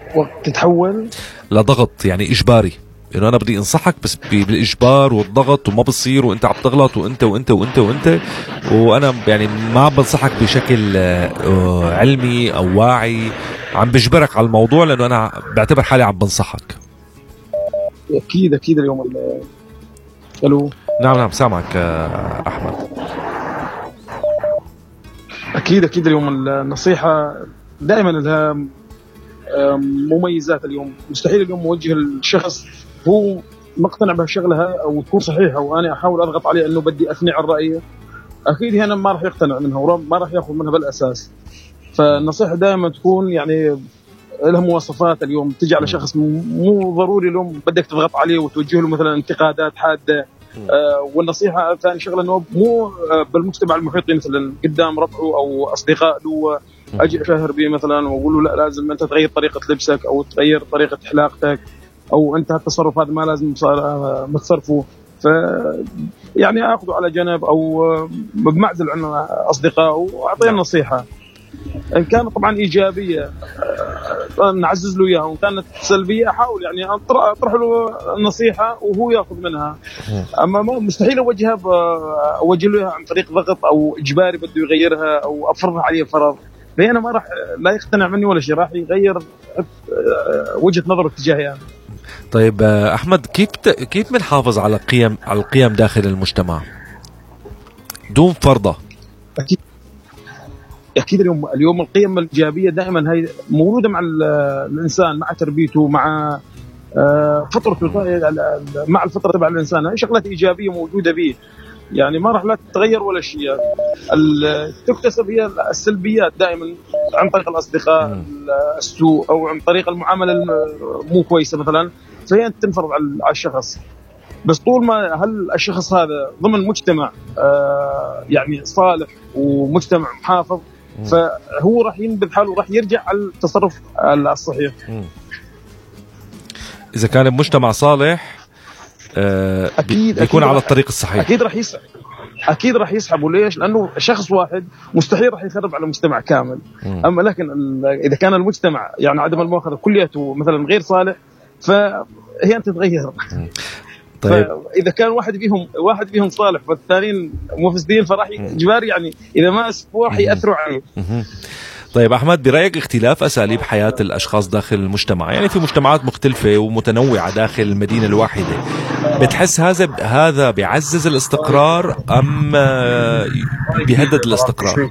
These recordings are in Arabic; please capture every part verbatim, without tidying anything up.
وتتحول لضغط يعني اجباري، انه انا بدي انصحك بس بالاجبار والضغط وما بصير وانت عم تغلط وانت وانت وانت وانت وانا يعني ما عم بنصحك بشكل علمي او واعي، عم بجبرك على الموضوع لانه انا بعتبر حالي عم بنصحك. اكيد اكيد اليوم. الو. نعم نعم سامعك احمد. اكيد اكيد اليوم النصيحه دائما لها مميزات. اليوم مستحيل اليوم موجه الشخص هو مقتنع بهالشغله او تكون صحيحه وانا احاول اضغط عليه انه بدي اثني عن رايه، اكيد هنا ما راح يقتنع منها وما راح ياخذ منها بالاساس. فالنصيحه دائما تكون يعني لها مواصفات. اليوم تجي على شخص مو ضروري اليوم بدك تضغط عليه وتوجه له مثلا انتقادات حاده. آه والنصيحه ثاني شغله انه مو آه بالمجتمع المحيط مثلا قدام ربعه او اصدقاء له اجي اشهر به مثلا واقول له لا لازم انت تغير طريقه لبسك او تغير طريقه حلاقتك او انت هالتصرف هذا ما لازم متصرفه. ف يعني اخذه على جنب او بمعزل عن اصدقائه واعطيه نصيحه. ان كانت طبعا ايجابيه نعزز له اياها، وان كانت سلبيه احاول يعني اطرح له النصيحه وهو ياخذ منها. اما مستحيل اوجهها اوجه له عن طريق ضغط او اجباري بده يغيرها او افرض عليه فرض، فهنا ما راح لا يقتنع مني ولا شيء، راح يغير وجهه نظره تجاهي يعني. طيب احمد، كيف كيف بنحافظ على قيم على القيم داخل المجتمع دون فرضها؟ اكيد اكيد اليوم اليوم القيم الايجابيه دائما هي موجوده مع الانسان، مع تربيته، مع فطرته، مع الفطره تبع الانسان. هي شغلات ايجابيه موجوده به يعني ما راح لا تتغير ولا شيء. تكتسب هي السلبيات دائما عن طريق الاصدقاء السوء او عن طريق المعامله مو كويسه مثلا، فهي تنفرض على الشخص. بس طول ما هل الشخص هذا ضمن مجتمع يعني صالح ومجتمع محافظ، فهو راح ينبذ حاله وراح يرجع على التصرف الصحيح. اذا كان بمجتمع صالح اكيد بيكون أكيد على الطريق الصحيح. اكيد راح يسحب اكيد راح يسحبوا. ليش؟ لانه شخص واحد مستحيل راح يخرب على مجتمع كامل. م. اما لكن اذا كان المجتمع يعني عدم المؤاخذه كليته مثلا غير صالح، فهي انت تتغير. طيب فاذا كان واحد فيهم واحد فيهم صالح والثانيين مفسدين، فراح اجباري يعني اذا ما اسفوا راح ياثروا عليه. طيب أحمد، برأيك اختلاف أساليب حياة الأشخاص داخل المجتمع، يعني في مجتمعات مختلفة ومتنوعة داخل المدينة الواحدة، بتحس هذا هذا بيعزز الاستقرار أم بيهدد الاستقرار؟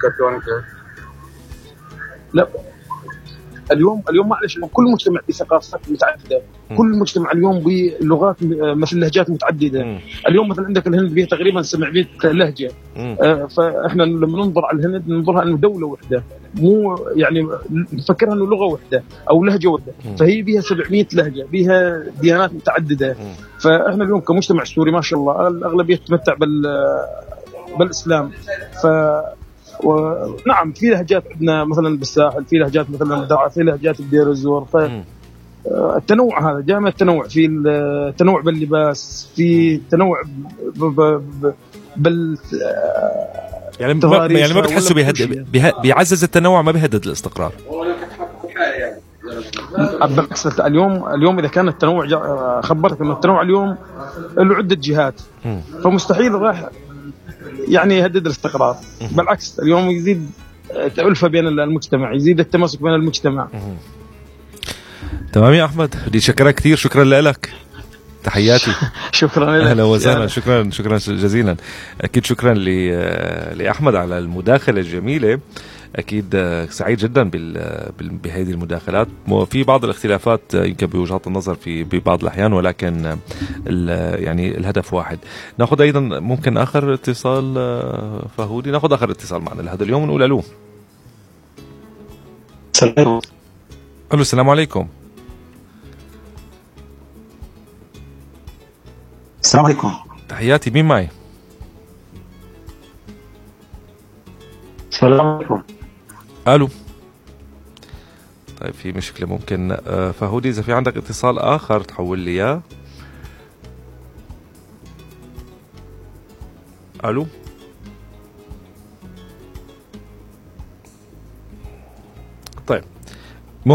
لا اليوم اليوم معلش كل مجتمع بثقافات متعدده، كل مجتمع اليوم بلغات مثل لهجات متعدده. م. اليوم مثلا عندك الهند بيه تقريبا سبعمية لهجه. آه فاحنا لما ننظر على الهند ننظرها انه دوله واحده، مو يعني نفكرها انه لغه واحده او لهجه واحده. م. فهي بيها سبعمية لهجه، بيها ديانات متعدده. م. فاحنا اليوم كمجتمع سوري ما شاء الله الاغلبيه يتمتع بال بالاسلام. ف ونعم في لهجات عندنا مثلا بالساحل، في لهجات مثلا بدرعا، في لهجات بدير الزور. فالتنوع هذا جاء من التنوع، في التنوع باللباس، في تنوع ب ب ب بال يعني ما يعني ما بتحسوا بيهد... بيعزز التنوع، ما بيهدد الاستقرار؟ بالعكس اليوم اليوم اذا كان التنوع خبرتك انه التنوع اليوم له عده جهات، فمستحيل راح يعني يهدد الاستقرار. بالعكس اليوم يزيد الألفة بين المجتمع، يزيد التماسك بين المجتمع. تمام يا أحمد، بدي أشكرك كثير، شكرا لك، تحياتي. شكرا لك، أهلا وسهلا، شكرا شكرا جزيلا. أكيد شكرا لأحمد على المداخلة الجميلة. أكيد سعيد جدا بهذه المداخلات. في بعض الاختلافات يمكن بوجهات النظر في ببعض الأحيان، ولكن يعني الهدف واحد. نأخذ أيضا ممكن آخر اتصال فهودي، نأخذ آخر اتصال معنا لهذا اليوم ونقول ألو. السلام. ألو السلام عليكم. السلام عليكم. تحياتي، مين معي؟ السلام عليكم. ألو. طيب في مشكلة، ممكن فهودي إذا في عندك اتصال آخر تحول لي إياه. ألو.